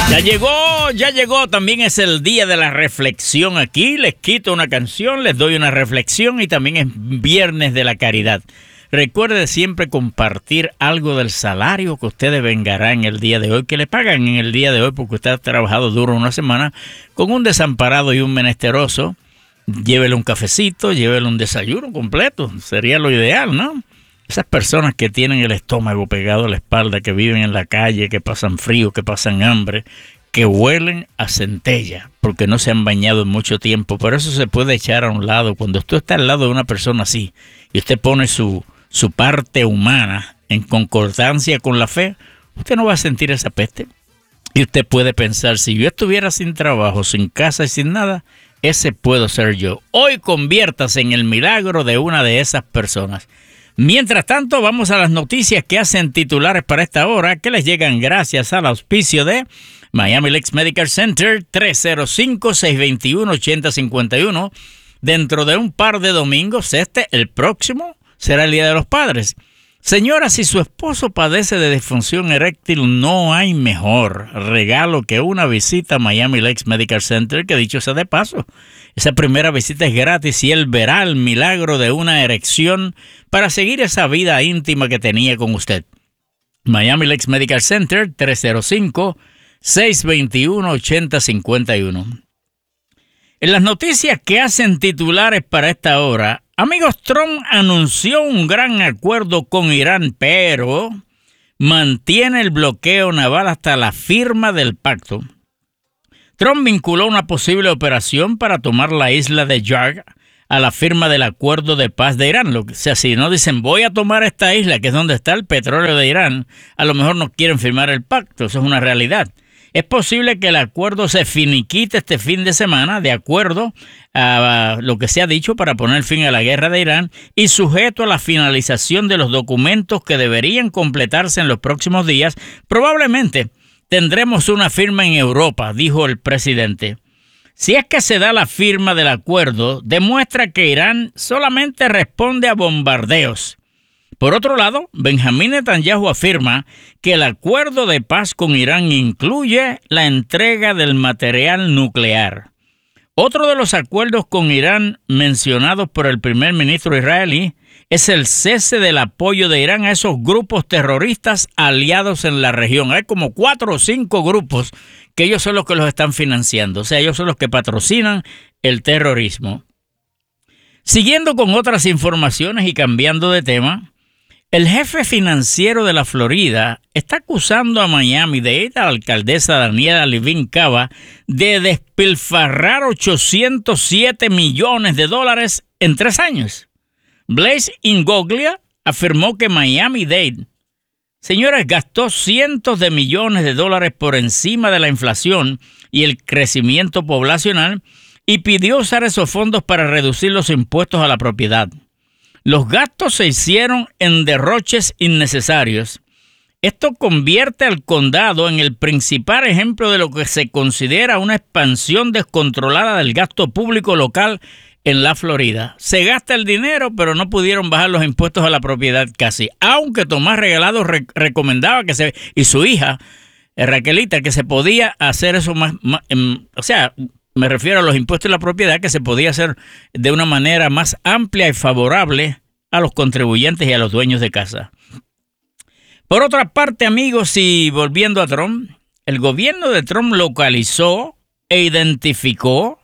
Ya llegó, también es el día de la reflexión aquí. Les quito una canción, les doy una reflexión y también es viernes de la caridad. Recuerde siempre compartir algo del salario que usted devengará en el día de hoy, que le pagan en el día de hoy porque usted ha trabajado duro una semana con un desamparado y un menesteroso. Llévele un cafecito, llévele un desayuno completo, sería lo ideal, ¿no? Esas personas que tienen el estómago pegado a la espalda, que viven en la calle, que pasan frío, que pasan hambre, que huelen a centella porque no se han bañado en mucho tiempo. Por eso se puede echar a un lado. Cuando usted está al lado de una persona así y usted pone su parte humana en concordancia con la fe, usted no va a sentir esa peste. Y usted puede pensar, si yo estuviera sin trabajo, sin casa y sin nada, ese puedo ser yo. Hoy conviértase en el milagro de una de esas personas. Mientras tanto, vamos a las noticias que hacen titulares para esta hora, que les llegan gracias al auspicio de Miami Lakes Medical Center, 305-621-8051. Dentro de un par de domingos, el próximo, será el Día de los Padres. Señora, si su esposo padece de disfunción eréctil, no hay mejor regalo que una visita a Miami Lakes Medical Center, que dicho sea de paso, esa primera visita es gratis y él verá el milagro de una erección para seguir esa vida íntima que tenía con usted. Miami Lakes Medical Center, 305-621-8051. En las noticias que hacen titulares para esta hora, amigos, Trump anunció un gran acuerdo con Irán, pero mantiene el bloqueo naval hasta la firma del pacto. Trump vinculó una posible operación para tomar la isla de Yarg a la firma del acuerdo de paz de Irán. O sea, si no dicen voy a tomar esta isla, que es donde está el petróleo de Irán, a lo mejor no quieren firmar el pacto. Eso es una realidad. Es posible que el acuerdo se finiquite este fin de semana, de acuerdo a lo que se ha dicho, para poner fin a la guerra de Irán y sujeto a la finalización de los documentos que deberían completarse en los próximos días. Probablemente tendremos una firma en Europa, dijo el presidente. Si es que se da la firma del acuerdo, demuestra que Irán solamente responde a bombardeos. Por otro lado, Benjamín Netanyahu afirma que el acuerdo de paz con Irán incluye la entrega del material nuclear. Otro de los acuerdos con Irán mencionados por el primer ministro israelí es el cese del apoyo de Irán a esos grupos terroristas aliados en la región. Hay como 4 o 5 grupos que ellos son los que los están financiando. O sea, ellos son los que patrocinan el terrorismo. Siguiendo con otras informaciones y cambiando de tema, el jefe financiero de la Florida está acusando a Miami-Dade, a la alcaldesa Daniela Levine Cava, de despilfarrar $807 millones en 3 años. Blaise Ingoglia afirmó que Miami-Dade, señores, gastó cientos de millones de dólares por encima de la inflación y el crecimiento poblacional y pidió usar esos fondos para reducir los impuestos a la propiedad. Los gastos se hicieron en derroches innecesarios. Esto convierte al condado en el principal ejemplo de lo que se considera una expansión descontrolada del gasto público local en la Florida. Se gasta el dinero, pero no pudieron bajar los impuestos a la propiedad casi. Aunque Tomás Regalado recomendaba y su hija, Raquelita, que se podía hacer eso me refiero a los impuestos a la propiedad, que se podía hacer de una manera más amplia y favorable a los contribuyentes y a los dueños de casa. Por otra parte, amigos, y volviendo a Trump, el gobierno de Trump localizó e identificó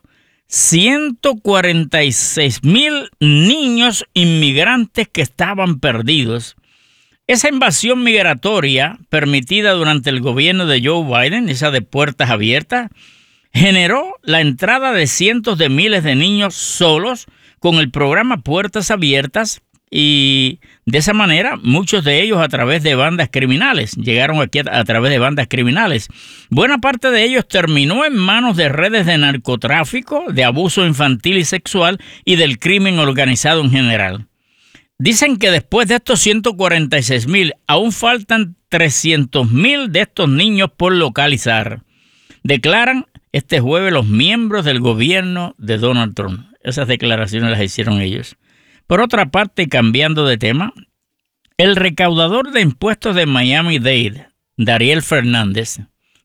146,000 niños inmigrantes que estaban perdidos. Esa invasión migratoria permitida durante el gobierno de Joe Biden, esa de puertas abiertas, generó la entrada de cientos de miles de niños solos con el programa Puertas Abiertas y de esa manera muchos de ellos a través de bandas criminales. Llegaron aquí a través de bandas criminales. Buena parte de ellos terminó en manos de redes de narcotráfico, de abuso infantil y sexual y del crimen organizado en general. Dicen que después de estos 146,000 aún faltan 300,000 de estos niños por localizar. Declaran este jueves los miembros del gobierno de Donald Trump. Esas declaraciones las hicieron ellos. Por otra parte, cambiando de tema, el recaudador de impuestos de Miami-Dade, Dariel Fernández,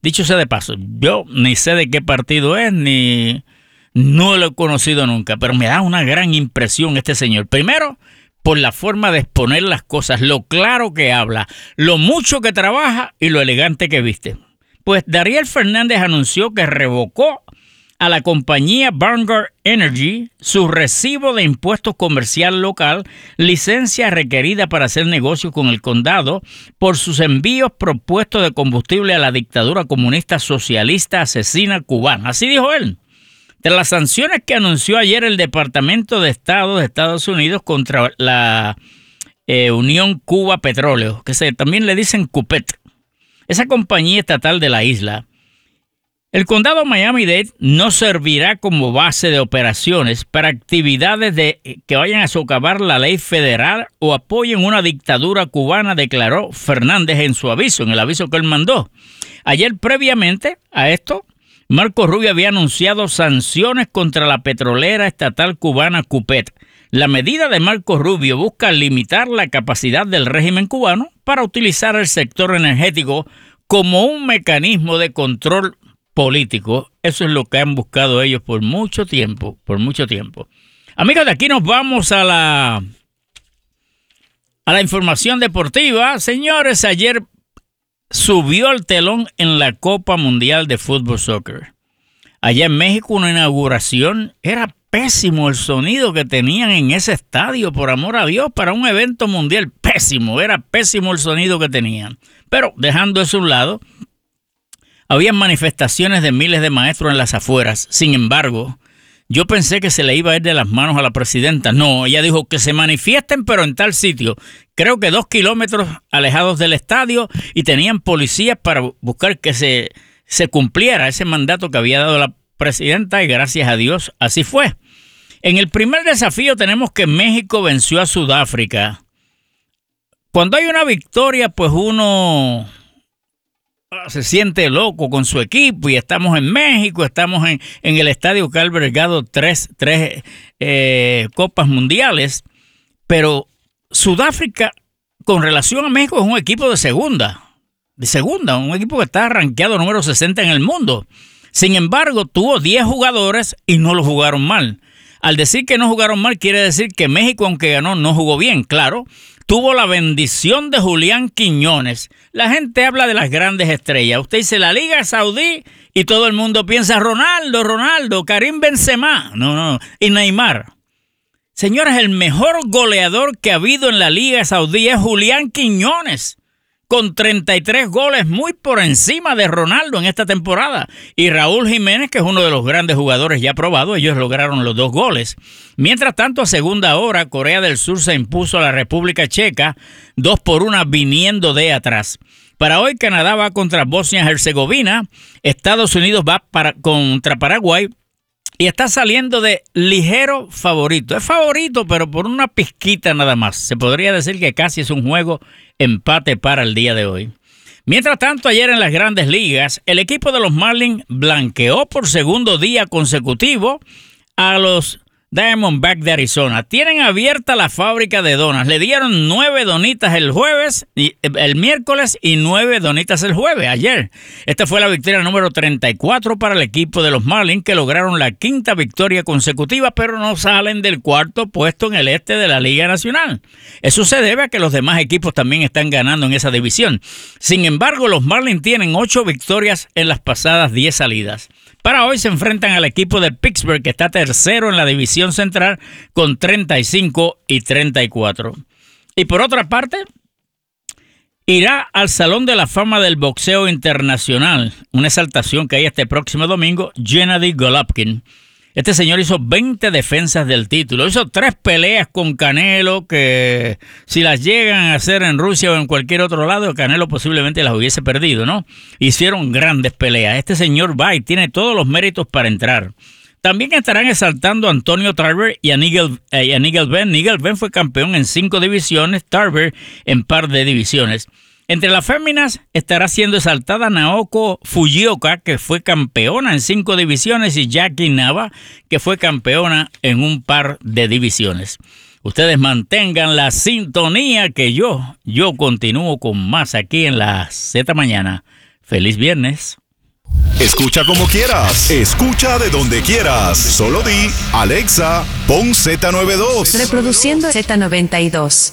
Dicho sea de paso, yo ni sé de qué partido es, ni no lo he conocido nunca, pero me da una gran impresión este señor. Primero, por la forma de exponer las cosas, lo claro que habla, lo mucho que trabaja y lo elegante que viste. Pues Dariel Fernández anunció que revocó a la compañía Vanguard Energy su recibo de impuestos comercial local, licencia requerida para hacer negocios con el condado por sus envíos propuestos de combustible a la dictadura comunista socialista asesina cubana. Así dijo él. De las sanciones que anunció ayer el Departamento de Estado de Estados Unidos contra la Unión Cuba Petróleo, que también le dicen CUPET, esa compañía estatal de la isla. El condado Miami-Dade no servirá como base de operaciones para actividades que vayan a socavar la ley federal o apoyen una dictadura cubana, declaró Fernández en su aviso, en el aviso que él mandó. Ayer, previamente a esto, Marco Rubio había anunciado sanciones contra la petrolera estatal cubana CUPET. La medida de Marco Rubio busca limitar la capacidad del régimen cubano para utilizar el sector energético como un mecanismo de control político. Eso es lo que han buscado ellos por mucho tiempo, Amigos, de aquí nos vamos a la información deportiva. Señores, ayer subió el telón en la Copa Mundial de Fútbol Soccer. Allá en México, una inauguración, era pésimo el sonido que tenían en ese estadio, por amor a Dios, para un evento mundial. Era pésimo el sonido que tenían. Pero dejando eso a un lado, había manifestaciones de miles de maestros en las afueras. Sin embargo, yo pensé que se le iba a ir de las manos a la presidenta. No, ella dijo que se manifiesten, pero en tal sitio. Creo que 2 kilómetros alejados del estadio, y tenían policías para buscar que se cumpliera ese mandato que había dado la presidenta, y gracias a Dios así fue. En el primer desafío tenemos que México venció a Sudáfrica. Cuando hay una victoria, pues uno se siente loco con su equipo, y estamos en México, estamos en el estadio que ha albergado tres copas mundiales, pero Sudáfrica, con relación a México, es un equipo de segunda, un equipo que está rankeado número 60 en el mundo. Sin embargo, tuvo 10 jugadores y no lo jugaron mal. Al decir que no jugaron mal, quiere decir que México, aunque ganó, no jugó bien, claro. Tuvo la bendición de Julián Quiñones. La gente habla de las grandes estrellas. Usted dice la Liga Saudí y todo el mundo piensa Ronaldo, Karim Benzema. No. Y Neymar. Señores, el mejor goleador que ha habido en la Liga Saudí es Julián Quiñones, con 33 goles, muy por encima de Ronaldo en esta temporada. Y Raúl Jiménez, que es uno de los grandes jugadores ya probados, ellos lograron los 2 goles. Mientras tanto, a segunda hora, Corea del Sur se impuso a la República Checa 2-1 viniendo de atrás. Para hoy, Canadá va contra Bosnia-Herzegovina, Estados Unidos va contra Paraguay, y está saliendo de ligero favorito. Es favorito, pero por una pizquita nada más. Se podría decir que casi es un juego empate para el día de hoy. Mientras tanto, ayer en las Grandes Ligas, el equipo de los Marlins blanqueó por segundo día consecutivo a los Diamondbacks de Arizona. Tienen abierta la fábrica de donas. Le dieron 9 donitas el miércoles y 9 donitas el jueves, ayer. Esta fue la victoria número 34 para el equipo de los Marlins, que lograron la 5ª victoria consecutiva, pero no salen del 4º puesto en el este de la Liga Nacional. Eso se debe a que los demás equipos también están ganando en esa división. Sin embargo, los Marlins tienen 8 victorias en las pasadas 10 salidas. Para hoy se enfrentan al equipo de Pittsburgh, que está tercero en la división central con 35 y 34. Y por otra parte, irá al Salón de la Fama del Boxeo Internacional, una exaltación que hay este próximo domingo, Gennady Golovkin. Este señor hizo 20 defensas del título, hizo 3 peleas con Canelo, que si las llegan a hacer en Rusia o en cualquier otro lado, Canelo posiblemente las hubiese perdido, ¿no? Hicieron grandes peleas. Este señor va y tiene todos los méritos para entrar. También estarán exaltando a Antonio Tarver y a Nigel Benn. Nigel Benn fue campeón en 5 divisiones, Tarver en par de divisiones. Entre las féminas estará siendo exaltada Naoko Fujioka, que fue campeona en 5 divisiones, y Jackie Nava, que fue campeona en un par de divisiones. Ustedes mantengan la sintonía, que yo continúo con más aquí en la Z Mañana. ¡Feliz viernes! Escucha como quieras. Escucha de donde quieras. Solo di, Alexa, pon Z92. Reproduciendo Z92.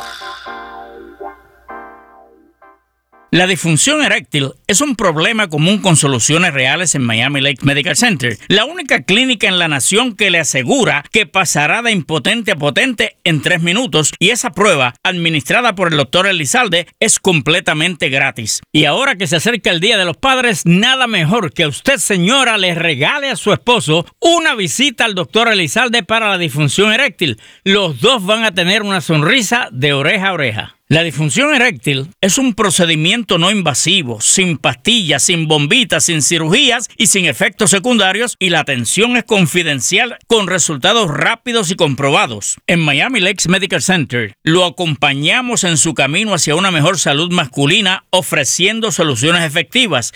La disfunción eréctil es un problema común con soluciones reales en Miami Lakes Medical Center, la única clínica en la nación que le asegura que pasará de impotente a potente en 3 minutos, y esa prueba, administrada por el Dr. Elizalde, es completamente gratis. Y ahora que se acerca el Día de los Padres, nada mejor que usted, señora, le regale a su esposo una visita al Dr. Elizalde para la disfunción eréctil. Los dos van a tener una sonrisa de oreja a oreja. La disfunción eréctil es un procedimiento no invasivo, sin pastillas, sin bombitas, sin cirugías y sin efectos secundarios, y la atención es confidencial con resultados rápidos y comprobados. En Miami Lakes Medical Center lo acompañamos en su camino hacia una mejor salud masculina, ofreciendo soluciones efectivas.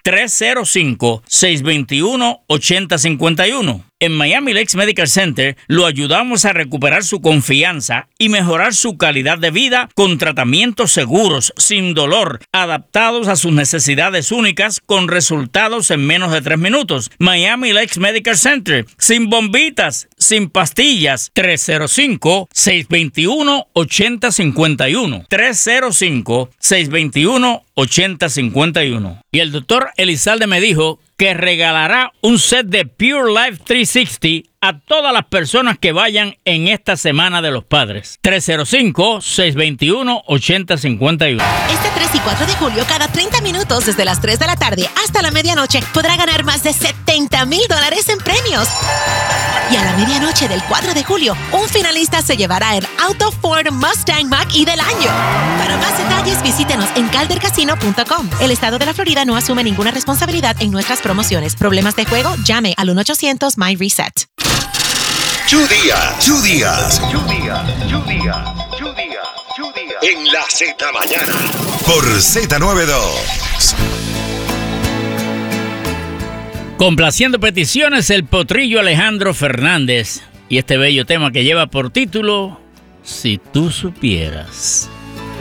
305-621-8051. En Miami Lakes Medical Center lo ayudamos a recuperar su confianza y mejorar su calidad de vida con tratamientos seguros, sin dolor, adaptados a sus necesidades únicas, con resultados en menos de 3 minutos. Miami Lakes Medical Center, sin bombitas, sin pastillas. 305-621-8051. 305-621-8051. Y el doctor Elizalde me dijo que regalará un set de Pure Life 360 a todas las personas que vayan en esta Semana de los Padres. 305-621-8051. Este 3 y 4 de julio, cada 30 minutos desde las 3 de la tarde hasta la medianoche, podrá ganar más de $70,000 en premios. Y a la medianoche del 4 de julio, un finalista se llevará el auto Ford Mustang Mach-E del año. Para más detalles, visítenos en caldercasino.com. El estado de la Florida no asume ninguna responsabilidad en nuestras promociones. ¿Problemas de juego? Llame al 1-800-MY-RESET. Díaz. En la Z Mañana. Por Z92. Complaciendo peticiones, el potrillo Alejandro Fernández y este bello tema que lleva por título Si tú supieras.